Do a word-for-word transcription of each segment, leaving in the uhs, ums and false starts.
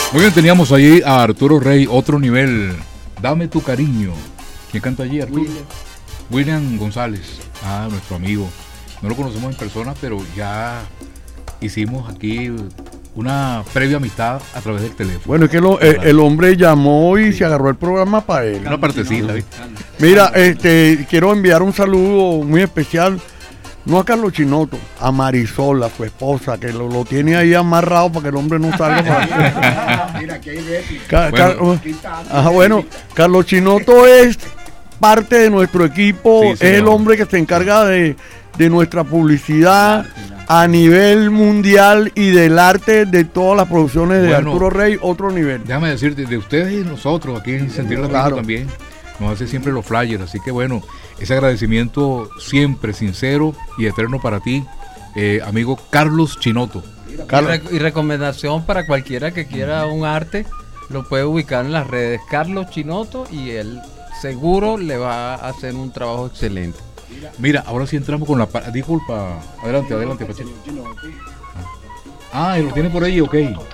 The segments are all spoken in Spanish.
Muy bien, teníamos allí a Arturo Rey, otro nivel. Dame tu cariño. ¿Quién canta allí, Arturo? William. William González. Ah, nuestro amigo. No lo conocemos en persona, pero ya hicimos aquí una previa amistad a través del teléfono. Bueno, es que lo, el, el hombre llamó y sí. se agarró el programa para él. Una partecita. Mira, este, quiero enviar un saludo muy especial. No a Carlos Chinoto, a Marisol, a su esposa, que lo, lo tiene ahí amarrado para que el hombre no salga. Para... Mira, aquí hay Ca bueno. Ajá, bueno, Carlos Chinoto es parte de nuestro equipo, sí, es el hombre que se encarga de, de nuestra publicidad a nivel mundial y del arte de todas las producciones de bueno, Arturo Rey, otro nivel. Déjame decirte, de ustedes y nosotros aquí en Sentir la Claro también, nos hace siempre los flyers, así que bueno, ese agradecimiento siempre sincero y eterno para ti, eh, amigo Carlos Chinoto. Carlos. Y, re y recomendación para cualquiera que quiera un arte, lo puede ubicar en las redes Carlos Chinoto y él seguro le va a hacer un trabajo excelente. Mira, ahora sí entramos con la... Disculpa, adelante, adelante, Pacheco. Ah, ¿y lo tiene por ahí? Ok.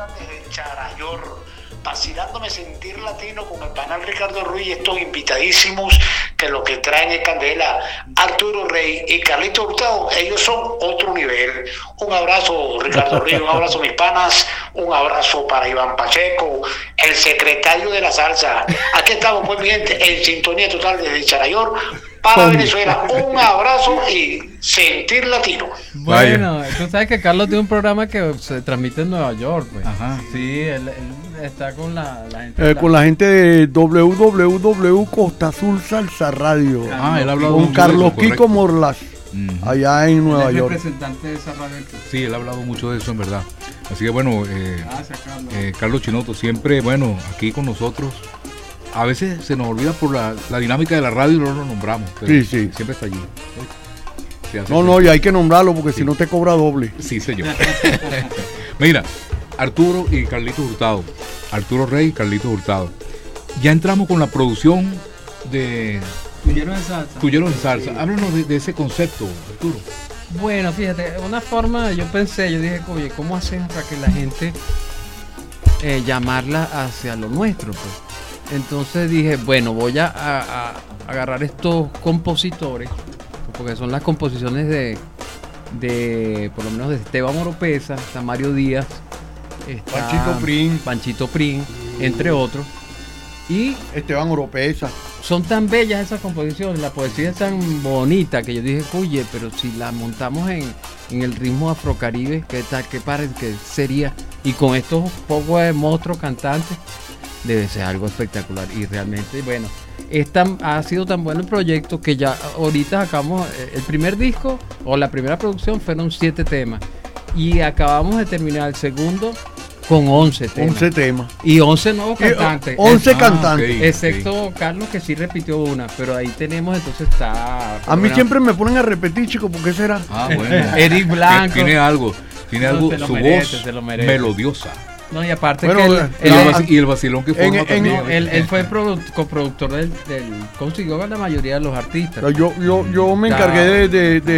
Vacilándome Sentir Latino con el panel Ricardo Ruiz, estos invitadísimos que lo que traen es candela. Arturo Rey y Carlito Hurtado, ellos son otro nivel. Un abrazo, Ricardo Ruiz, un abrazo, mis panas, un abrazo para Iván Pacheco, el secretario de la salsa. Aquí estamos, pues, mi gente, en sintonía total desde Charayor para Venezuela. Un abrazo y Sentir Latino. Bueno, tú sabes que Carlos tiene un programa que se transmite en Nueva York, pues. Ajá. Sí, él, él está con la, la gente. Eh, con la gente de doble u doble u doble u Costa Azul Salsa Radio. Ah, él ha hablado con Carlos eso, Kiko Morlas, uh-huh. allá en Nueva él es York. representante de esa radio. Sí, él ha hablado mucho de eso, en verdad. Así que bueno, eh, Gracias, Carlos. Eh, Carlos Chinoto, siempre, bueno, aquí con nosotros. A veces se nos olvida por la, la dinámica de la radio y no lo nombramos. Pero sí, sí. Siempre está allí. No, no, y hay que nombrarlo porque sí. si no te cobra doble. Sí, señor. Mira, Arturo y Carlitos Hurtado. Arturo Rey y Carlitos Hurtado. Ya entramos con la producción de... Tuyero en Salsa. Tuyero en Salsa. Sí. Háblanos de, de ese concepto, Arturo. Bueno, fíjate, una forma, yo pensé, yo dije, oye, ¿cómo hacemos para que la gente eh, llamarla hacia lo nuestro, pues? Entonces dije, bueno, voy a, a, a agarrar estos compositores, porque son las composiciones de, de por lo menos de Esteban Oropesa, está Mario Díaz, está Panchito Prin, Panchito Prin, uh, entre otros, y Esteban Oropesa. Son tan bellas esas composiciones, la poesía es tan bonita que yo dije, oye, pero si la montamos en, en el ritmo afrocaribe, ¿qué tal? ¿Qué parece que sería? Y con estos pocos de monstruos cantantes, debe ser algo espectacular. Y realmente, bueno, es tan, ha sido tan bueno el proyecto que ya ahorita acabamos, el primer disco o la primera producción fueron siete temas y acabamos de terminar el segundo con once temas. once temas. Y once nuevos cantantes. once ah, cantantes. Okay, excepto okay. Carlos, que sí repitió una, pero ahí tenemos, entonces está... A mí siempre me ponen a repetir, chicos, ¿por qué será? Ah, bueno. Eric Blanco. Tiene algo, tiene no, algo, su merece, voz melodiosa. No, y aparte bueno, que él, él, él, él, y el vacilón que forma en, también. No, él, él fue produ coproductor del, del... consiguió la mayoría de los artistas. Yo, yo, yo me encargué de... de, de